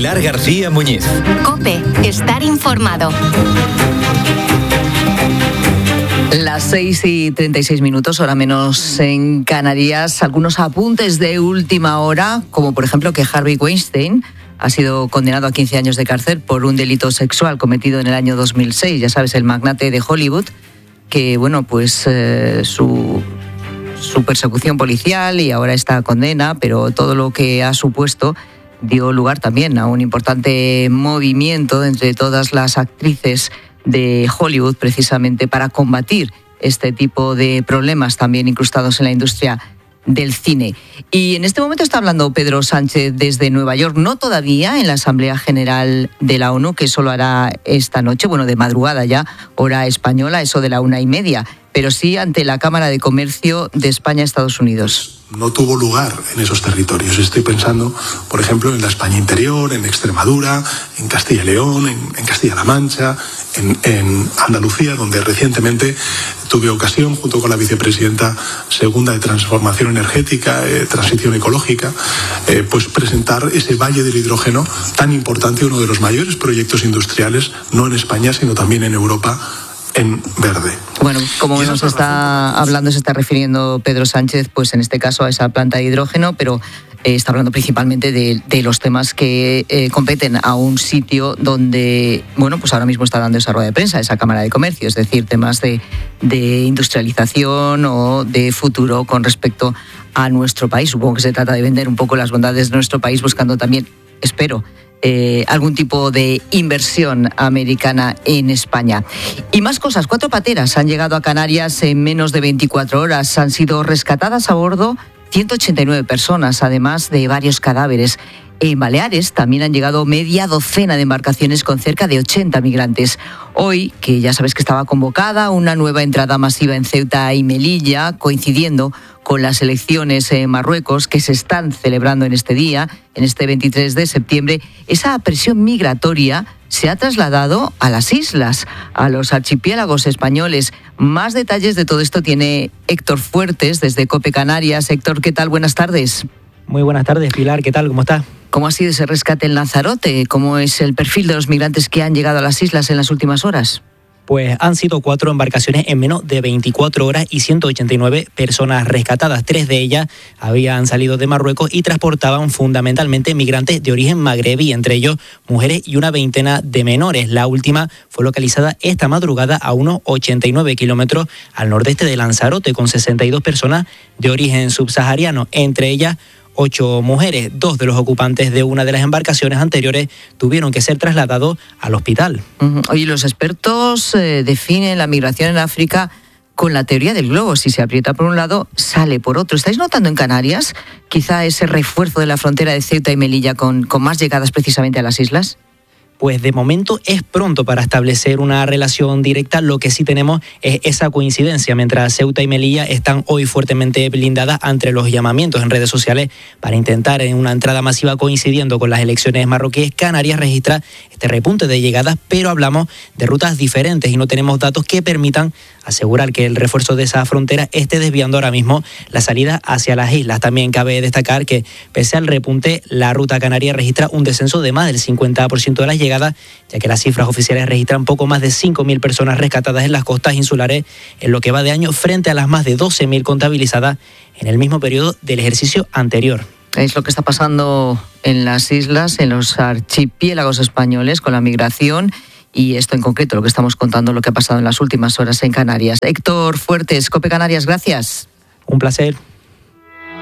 Pilar García Muñiz. COPE, estar informado. Las 6:36, hora menos en Canarias. Algunos apuntes de última hora, como por ejemplo que Harvey Weinstein ha sido condenado a 15 años de cárcel por un delito sexual cometido en el año 2006. Ya sabes, el magnate de Hollywood, que su persecución policial y ahora esta condena, pero todo lo que ha supuesto dio lugar también a un importante movimiento entre todas las actrices de Hollywood, precisamente para combatir este tipo de problemas también incrustados en la industria del cine. Y en este momento está hablando Pedro Sánchez desde Nueva York, no todavía en la Asamblea General de la ONU, que solo hará esta noche, de madrugada ya, hora española, eso de la 1:30, pero sí ante la Cámara de Comercio de España-Estados Unidos. No tuvo lugar en esos territorios. Estoy pensando, por ejemplo, en la España interior, en Extremadura, en Castilla y León, en Castilla-La Mancha, en Andalucía, donde recientemente tuve ocasión, junto con la vicepresidenta segunda de Transformación Energética, Transición Ecológica, presentar ese Valle del Hidrógeno tan importante, uno de los mayores proyectos industriales, no en España, sino también en Europa, en verde. Como nos está hablando, se está refiriendo Pedro Sánchez, en este caso a esa planta de hidrógeno, pero está hablando principalmente de los temas que competen a un sitio donde, ahora mismo está dando esa rueda de prensa, esa Cámara de Comercio, es decir, temas de industrialización o de futuro con respecto a nuestro país. Supongo que se trata de vender un poco las bondades de nuestro país, buscando también, espero, algún tipo de inversión americana en España. Y más cosas, 4 pateras han llegado a Canarias en menos de 24 horas. Han sido rescatadas a bordo 189 personas, además de varios cadáveres. En Baleares también han llegado media docena de embarcaciones con cerca de 80 migrantes. Hoy, que ya sabes que estaba convocada una nueva entrada masiva en Ceuta y Melilla, coincidiendo con las elecciones en Marruecos que se están celebrando en este día, en este 23 de septiembre, esa presión migratoria se ha trasladado a las islas, a los archipiélagos españoles. Más detalles de todo esto tiene Héctor Fuertes desde COPE Canarias. Héctor, ¿qué tal? Buenas tardes. Muy buenas tardes, Pilar. ¿Qué tal? ¿Cómo está? ¿Cómo ha sido ese rescate en Lanzarote? ¿Cómo es el perfil de los migrantes que han llegado a las islas en las últimas horas? Pues han sido 4 embarcaciones en menos de 24 horas y 189 personas rescatadas. 3 de ellas habían salido de Marruecos y transportaban fundamentalmente migrantes de origen magrebí, entre ellos mujeres y una veintena de menores. La última fue localizada esta madrugada a unos 89 kilómetros al nordeste de Lanzarote, con 62 personas de origen subsahariano, entre ellas 8 mujeres. 2 de los ocupantes de una de las embarcaciones anteriores tuvieron que ser trasladados al hospital. Oye, los expertos definen la migración en África con la teoría del globo. Si se aprieta por un lado, sale por otro. ¿Estáis notando en Canarias quizá ese refuerzo de la frontera de Ceuta y Melilla con más llegadas precisamente a las islas? Pues de momento es pronto para establecer una relación directa. Lo que sí tenemos es esa coincidencia. Mientras Ceuta y Melilla están hoy fuertemente blindadas ante los llamamientos en redes sociales para intentar en una entrada masiva coincidiendo con las elecciones marroquíes, Canarias registra este repunte de llegadas, pero hablamos de rutas diferentes y no tenemos datos que permitan asegurar que el refuerzo de esa frontera esté desviando ahora mismo la salida hacia las islas. También cabe destacar que, pese al repunte, la ruta canaria registra un descenso de más del 50% de las llegadas, ya que las cifras oficiales registran poco más de 5.000 personas rescatadas en las costas insulares en lo que va de año, frente a las más de 12.000 contabilizadas en el mismo periodo del ejercicio anterior. Es lo que está pasando en las islas, en los archipiélagos españoles con la migración. Y esto en concreto, lo que estamos contando, lo que ha pasado en las últimas horas en Canarias. Héctor Fuertes, COPE Canarias, gracias. Un placer.